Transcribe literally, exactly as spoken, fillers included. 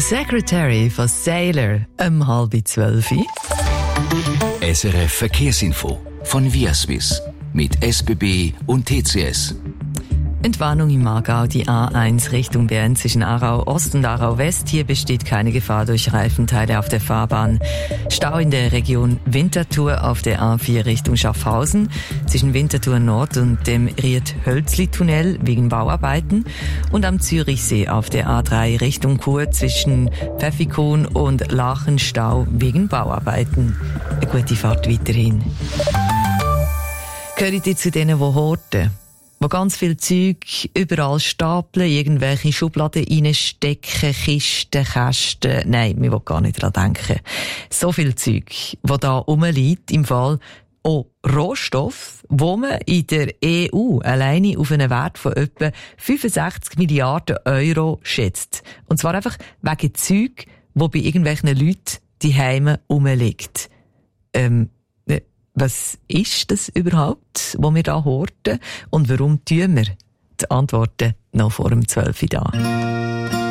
Secretary von Sailor, um halb zwölf. S R F Verkehrsinfo von Viaswiss mit S B B und T C S. Entwarnung im Aargau, die A eins Richtung Bern zwischen Aarau Ost und Aarau West. Hier besteht keine Gefahr durch Reifenteile auf der Fahrbahn. Stau in der Region Winterthur auf der A vier Richtung Schaffhausen zwischen Winterthur Nord und dem Ried-Hölzli-Tunnel wegen Bauarbeiten. Und am Zürichsee auf der A drei Richtung Chur zwischen Pfäffikon und Lachen Stau wegen Bauarbeiten. Eine gute Fahrt weiterhin. Gehört ihr zu denen, die horten? Wo ganz viel Zeug überall stapeln, irgendwelche Schubladen reinstecken, Kisten, Kästen. Nein, wir wollen gar nicht daran denken. So viel Zeug, wo da rumliegt, im Fall auch Rohstoff, wo man in der E U alleine auf einen Wert von etwa fünfundsechzig Milliarden Euro schätzt. Und zwar einfach wegen Zeug, wo bei irgendwelchen Leuten die Heime rumliegt. Ähm, Was ist das überhaupt, was wir da horten? Und warum tun wir? Die Antworten noch vor dem zwölf Uhr da.